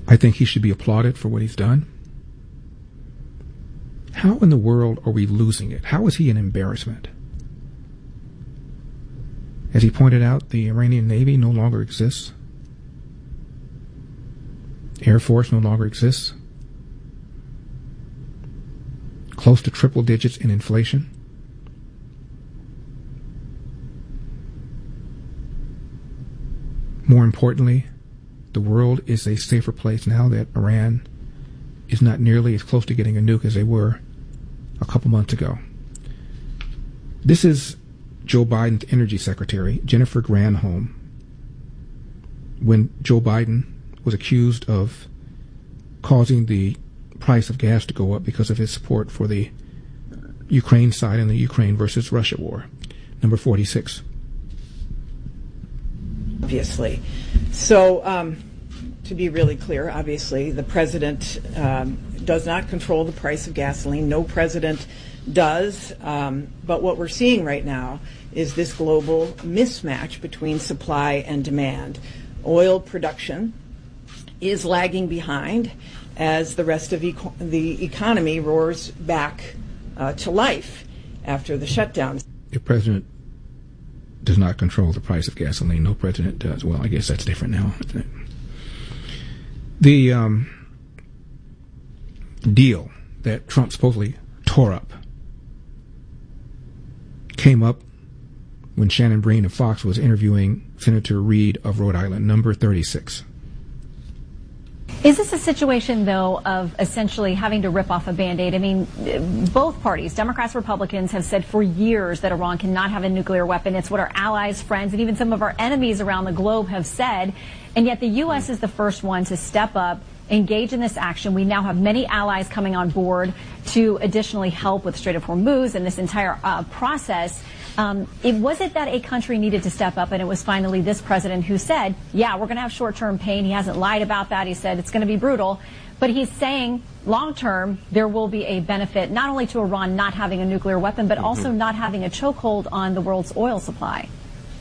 I think he should be applauded for what he's done. How in the world are we losing it? How is he an embarrassment? As he pointed out, the Iranian Navy no longer exists. Air Force no longer exists. Close to triple digits in inflation. More importantly, the world is a safer place now that Iran is not nearly as close to getting a nuke as they were a couple months ago. This is Joe Biden's energy secretary, Jennifer Granholm, when Joe Biden was accused of causing the price of gas to go up because of his support for the Ukraine side in the Ukraine versus Russia war. Number 46. Obviously. So, to be really clear, obviously, the president does not control the price of gasoline. No president does. But what we're seeing right now is this global mismatch between supply and demand. Oil production is lagging behind as the rest of the economy roars back to life after the shutdown. The president does not control the price of gasoline. No president does. Well, I guess that's different now, isn't it? The deal that Trump supposedly tore up came up when Shannon Breen of Fox was interviewing Senator Reid of Rhode Island, number 36. Is this a situation, though, of essentially having to rip off a Band-Aid? I mean, both parties, Democrats, Republicans, have said for years that Iran cannot have a nuclear weapon. It's what our allies, friends, and even some of our enemies around the globe have said. And yet the U.S. is the first one to step up, engage in this action. We now have many allies coming on board to additionally help with Strait of Hormuz and this entire process. Was it that a country needed to step up, and it was finally this president who said, yeah, we're going to have short-term pain. He hasn't lied about that. He said it's going to be brutal. But he's saying long-term there will be a benefit not only to Iran not having a nuclear weapon, but also not having a chokehold on the world's oil supply.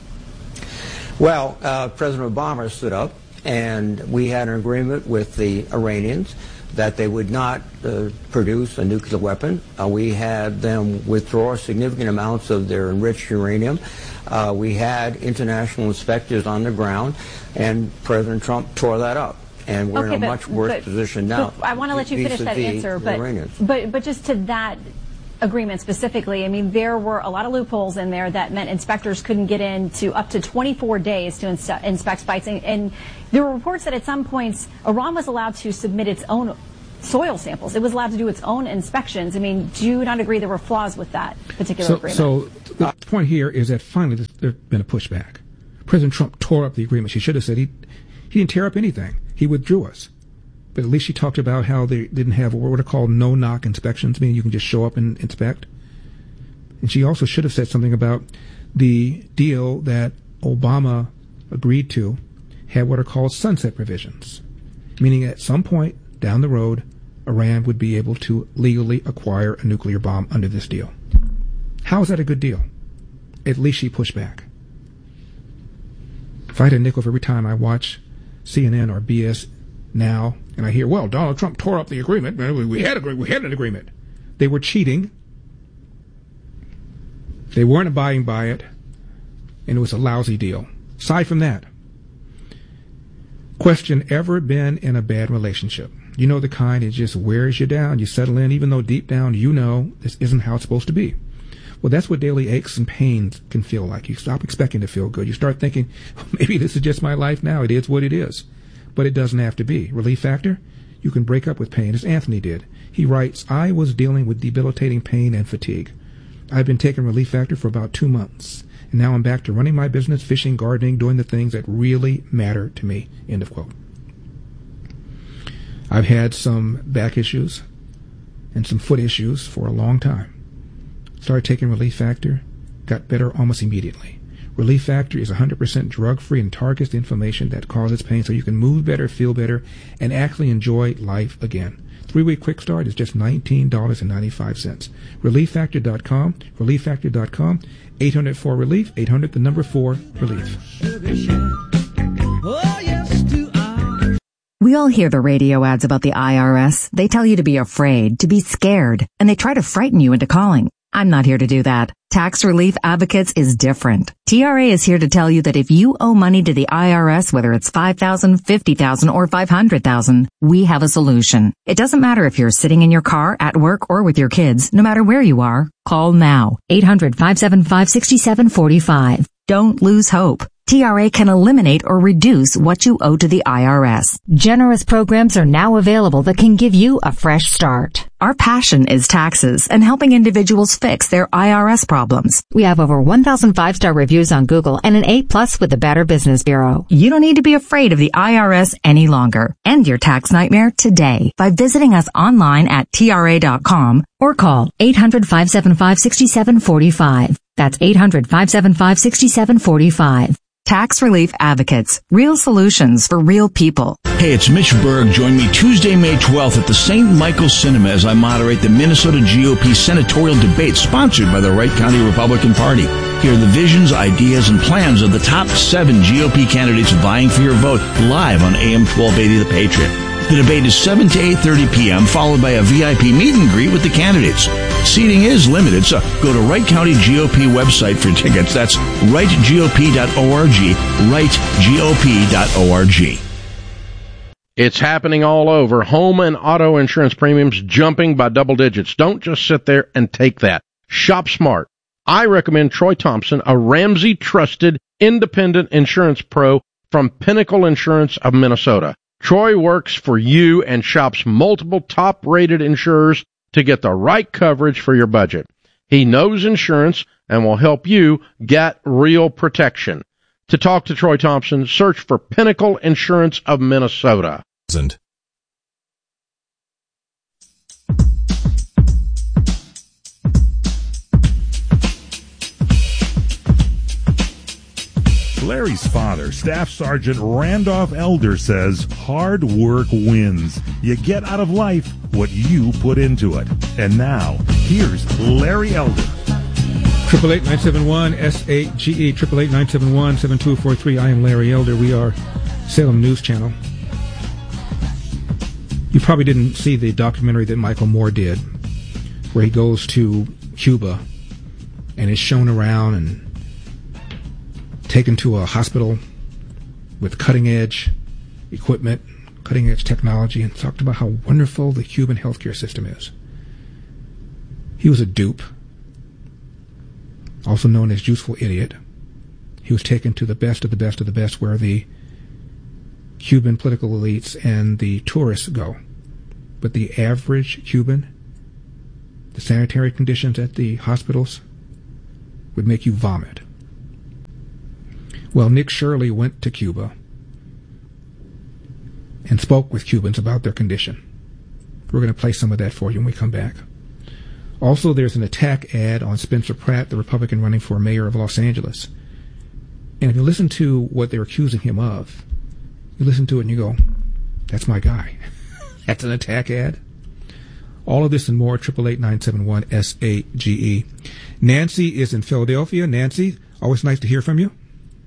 Well, President Obama stood up, and we had an agreement with the Iranians that they would not produce a nuclear weapon. We had them withdraw significant amounts of their enriched uranium. We had international inspectors on the ground, and President Trump tore that up. And we're in a much worse position now. I want to let you finish that answer, but just to that agreement specifically, I mean, there were a lot of loopholes in there that meant inspectors couldn't get in to up to 24 days to inspect sites. And there were reports that at some points Iran was allowed to submit its own soil samples. It was allowed to do its own inspections. I mean, do you not agree there were flaws with that particular agreement? So the point here is that finally there's been a pushback. President Trump tore up the agreement. She should have said he didn't tear up anything. He withdrew us. But at least she talked about how they didn't have what are called no-knock inspections, meaning you can just show up and inspect. And she also should have said something about the deal that Obama agreed to had what are called sunset provisions, meaning at some point down the road, Iran would be able to legally acquire a nuclear bomb under this deal. How is that a good deal? At least she pushed back. If I had a nickel for every time I watch CNN or BS Now, and I hear, well, Donald Trump tore up the agreement. We had an agreement. They were cheating. They weren't abiding by it, and it was a lousy deal. Aside from that, question: ever been in a bad relationship? You know, the kind that just wears you down. You settle in, even though deep down you know this isn't how it's supposed to be. Well, that's what daily aches and pains can feel like. You stop expecting to feel good. You start thinking, maybe this is just my life now. It is what it is. But it doesn't have to be. Relief Factor, you can break up with pain, as Anthony did. He writes, I was dealing with debilitating pain and fatigue. I've been taking Relief Factor for about 2 months, and now I'm back to running my business, fishing, gardening, doing the things that really matter to me, end of quote. I've had some back issues and some foot issues for a long time. Started taking Relief Factor, got better almost immediately. Relief Factor is 100% drug-free and targets the inflammation that causes pain so you can move better, feel better, and actually enjoy life again. 3-week quick start is just $19.95. ReliefFactor.com, ReliefFactor.com, 800-4-RELIEF, 800 the number 4 relief. We all hear the radio ads about the IRS. They tell you to be afraid, to be scared, and they try to frighten you into calling. I'm not here to do that. Tax Relief Advocates is different. TRA is here to tell you that if you owe money to the IRS, whether it's $5,000, $50,000, or $500,000, we have a solution. It doesn't matter if you're sitting in your car, at work, or with your kids. No matter where you are, call now. 800-575-6745. Don't lose hope. TRA can eliminate or reduce what you owe to the IRS. Generous programs are now available that can give you a fresh start. Our passion is taxes and helping individuals fix their IRS problems. We have over 1,000 5-star reviews on Google and an A+ with the Better Business Bureau. You don't need to be afraid of the IRS any longer. End your tax nightmare today by visiting us online at TRA.com or call 800-575-6745. That's 800-575-6745. Tax Relief Advocates. Real solutions for real people. Hey, it's Mitch Berg. Join me Tuesday, May 12th at the St. Michael's Cinema as I moderate the Minnesota GOP senatorial debate sponsored by the Wright County Republican Party. Hear the visions, ideas, and plans of the top 7 GOP candidates vying for your vote live on AM 1280 The Patriot. The debate is 7 to 8:30 p.m., followed by a VIP meet and greet with the candidates. Seating is limited, so go to Wright County GOP website for tickets. That's wrightgop.org, wrightgop.org. It's happening all over. Home and auto insurance premiums jumping by double digits. Don't just sit there and take that. Shop smart. I recommend Troy Thompson, a Ramsey-trusted independent insurance pro from Pinnacle Insurance of Minnesota. Troy works for you and shops multiple top-rated insurers to get the right coverage for your budget. He knows insurance and will help you get real protection. To talk to Troy Thompson, search for Pinnacle Insurance of Minnesota. Larry's father, Staff Sergeant Randolph Elder, says hard work wins. You get out of life what you put into it. And now, here's Larry Elder. 888-971-SAGE, 888-971-7243. I am Larry Elder. We are Salem News Channel. You probably didn't see the documentary that Michael Moore did, where he goes to Cuba and is shown around and taken to a hospital with cutting-edge equipment, cutting-edge technology, and talked about how wonderful the Cuban healthcare system is. He was a dupe, also known as Useful Idiot. He was taken to the best of the best of the best, where the Cuban political elites and the tourists go. But the average Cuban, the sanitary conditions at the hospitals would make you vomit. Well, Nick Shirley went to Cuba and spoke with Cubans about their condition. We're going to play some of that for you when we come back. Also, there's an attack ad on Spencer Pratt, the Republican running for mayor of Los Angeles. And if you listen to what they're accusing him of, you listen to it and you go, that's my guy. That's an attack ad. All of this and more, 888-971-SAGE. Nancy is in Philadelphia. Nancy, always nice to hear from you.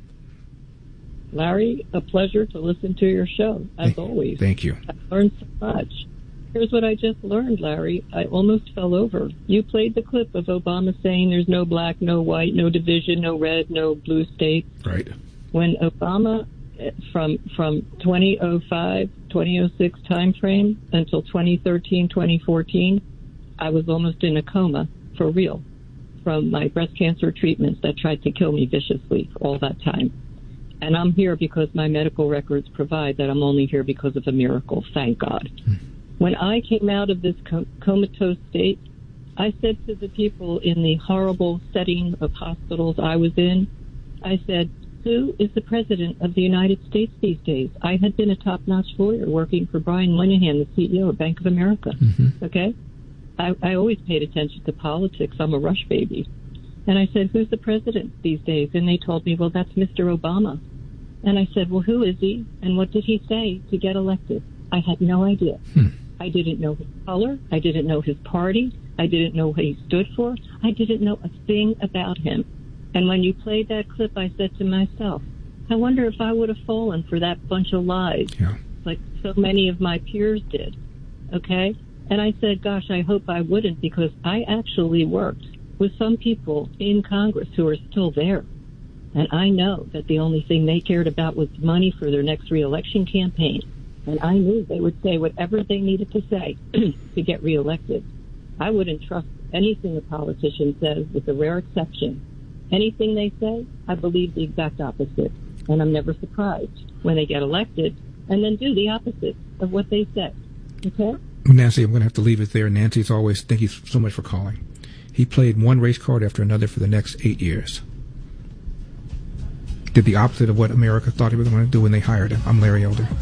Larry, a pleasure to listen to your show, as always. Thank you. I learned so much. Here's what I just learned, Larry. I almost fell over. You played the clip of Obama saying there's no black, no white, no division, no red, no blue states. Right. When Obama, from 2005, 2006 time frame until 2013, 2014, I was almost in a coma, for real, from my breast cancer treatments that tried to kill me viciously all that time. And I'm here because my medical records provide that I'm only here because of a miracle, thank God. When I came out of this comatose state, I said to the people in the horrible setting of hospitals I was in, I said, who is the president of the United States these days? I had been a top-notch lawyer working for Brian Moynihan, the CEO of Bank of America, okay? I always paid attention to politics. I'm a Rush baby. And I said, who's the president these days? And they told me, well, that's Mr. Obama. And I said, well, who is he? And what did he say to get elected? I had no idea. I didn't know his color. I didn't know his party. I didn't know what he stood for. I didn't know a thing about him. And when you played that clip, I said to myself, I wonder if I would have fallen for that bunch of lies. Yeah. like so many of my peers did, okay? And I said, gosh, I hope I wouldn't, because I actually worked with some people in Congress who are still there. And I know that the only thing they cared about was money for their next reelection campaign. And I knew they would say whatever they needed to say to get reelected. I wouldn't trust anything a politician says, with a rare exception. Anything they say, I believe the exact opposite. And I'm never surprised when they get elected and then do the opposite of what they said. Okay? Nancy, I'm going to have to leave it there. Nancy's always, thank you so much for calling. He played one race card after another for the next 8 years. Did the opposite of what America thought he was going to do when they hired him. I'm Larry Elder.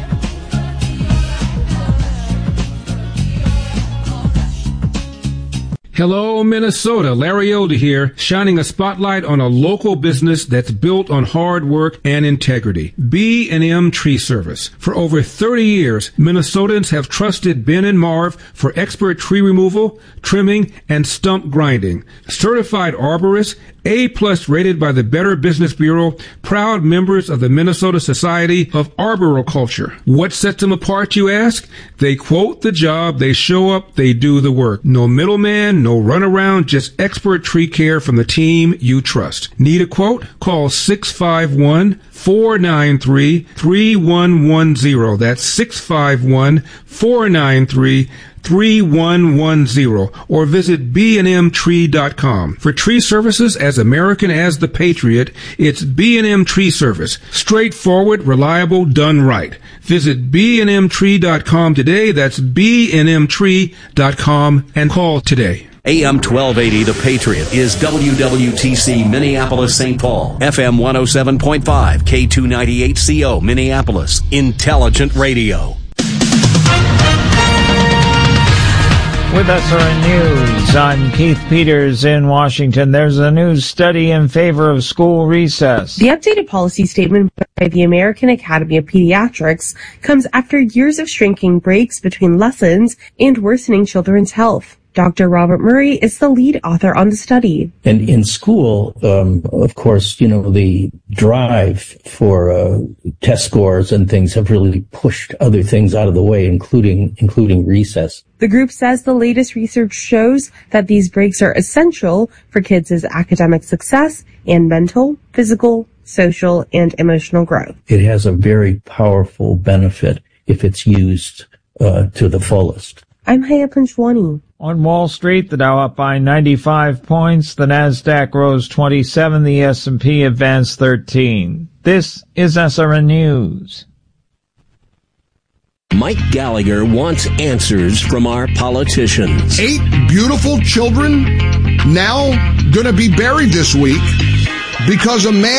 Hello, Minnesota. Larry Elder here, shining a spotlight on a local business that's built on hard work and integrity. B&M Tree Service. For over 30 years, Minnesotans have trusted Ben and Marv for expert tree removal, trimming, and stump grinding. Certified arborists, A+ rated by the Better Business Bureau, proud members of the Minnesota Society of Arboriculture. What sets them apart, you ask? They quote the job, they show up, they do the work. No middleman, no runaround, just expert tree care from the team you trust. Need a quote? Call 651-493-3110. That's 651-493-3110, or visit bnmtree.com. For tree services as American as the Patriot, it's B&M Tree Service. Straightforward, reliable, done right. Visit bnmtree.com today. That's bnmtree.com, and call today. AM 1280, The Patriot, is WWTC Minneapolis, St. Paul. FM 107.5, K298CO, Minneapolis. Intelligent radio. With SRN News, I'm Keith Peters in Washington. There's a new study in favor of school recess. The updated policy statement by the American Academy of Pediatrics comes after years of shrinking breaks between lessons and worsening children's health. Dr. Robert Murray is the lead author on the study. And in school, of course, the drive for test scores and things have really pushed other things out of the way, including recess. The group says the latest research shows that these breaks are essential for kids' academic success and mental, physical, social, and emotional growth. It has a very powerful benefit if it's used to the fullest. I'm Haya Panchwani. On Wall Street, the Dow up by 95 points, the Nasdaq rose 27, the S&P advanced 13. This is SRN News. Mike Gallagher wants answers from our politicians. 8 beautiful children now going to be buried this week because a man